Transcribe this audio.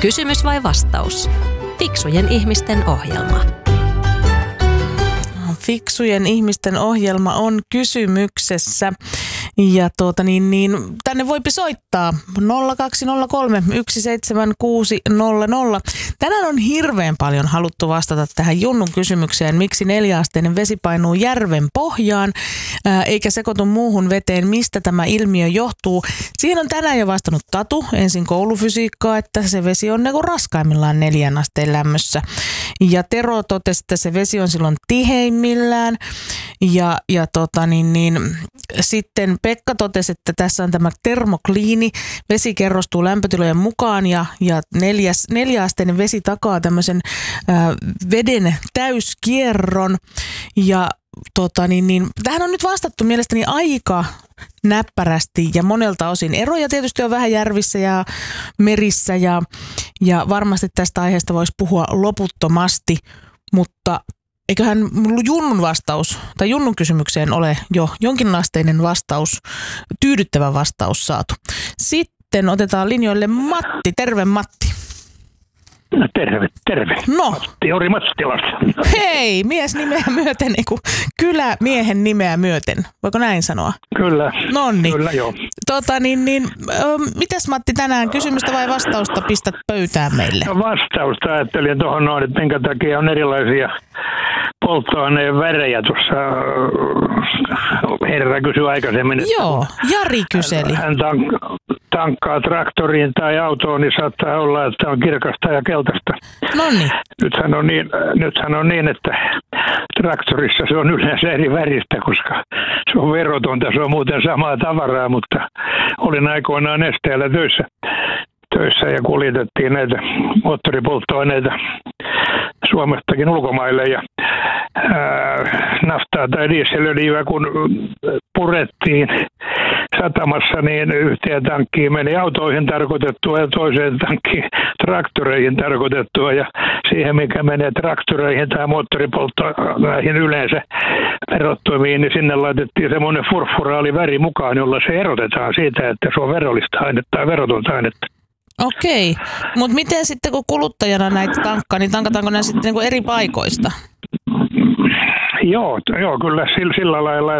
Kysymys vai vastaus? Fiksujen ihmisten ohjelma. Fiksujen ihmisten ohjelma on kysymyksessä. Ja tänne voipi soittaa 0203 17600. Tänään on hirveän paljon haluttu vastata tähän Junnun kysymykseen, miksi 4-asteinen vesi painuu järven pohjaan eikä sekoitu muuhun veteen, mistä tämä ilmiö johtuu. Siihen on tänään jo vastannut Tatu, ensin koulufysiikkaa, että se vesi on raskaimmillaan 4 asteen lämmössä. Ja Tero totesi, että se vesi on silloin tiheimmillään. Ja sitten Pekka totesi, että tässä on tämä termokliini. Vesi kerrostuu lämpötilojen mukaan ja 4-asteinen vesi takaa tämmöisen veden täyskierron. Ja tähän on nyt vastattu mielestäni aika näppärästi ja monelta osin. Eroja tietysti on vähän järvissä ja merissä ja varmasti tästä aiheesta voisi puhua loputtomasti, mutta eiköhän Junnun vastaus tai Junnun kysymykseen ole jo jonkinasteinen vastaus, tyydyttävä vastaus saatu. Sitten otetaan linjoille Matti. Terve Matti. Terve. No. Matti Ori Mattilasta. Hei, mies nimeä myöten, kylämiehen nimeä myöten. Voiko näin sanoa? Kyllä. Nonni. Kyllä, joo. Mitäs Matti tänään, kysymystä vai vastausta pistät pöytään meille? No vastausta ajattelin tuohon noin, että minkä takia on erilaisia polttoaineen värejä tuossa. Herra kysyi aikaisemmin. Joo, Jari kyseli. Hän tankkaa traktoriin tai autoon, niin saattaa olla, että on kirkasta ja keltaista. Noniin. Nythän on niin, että traktorissa se on yleensä eri väristä, koska se on verotonta, se on muuten samaa tavaraa, mutta olin aikoinaan Nesteellä töissä ja kuljetettiin näitä moottoripolttoaineita Suomestakin ulkomaille ja naftaa tai dieselöljyä kun purettiin satamassa, niin yhteen tankkiin meni autoihin tarkoitettua ja toiseen tankkiin traktoreihin tarkoitettua ja siihen mikä menee traktoreihin tai moottoripolttoaineisiin yleensä verottomiin, niin sinne laitettiin semmoinen furfuraali väri mukaan, jolla se erotetaan siitä, että se on verollista ainetta tai verotonta ainetta. Okei, mutta miten sitten kun kuluttajana näitä tankkaa, niin tankataanko nämä sitten eri paikoista? Joo, kyllä sillä lailla,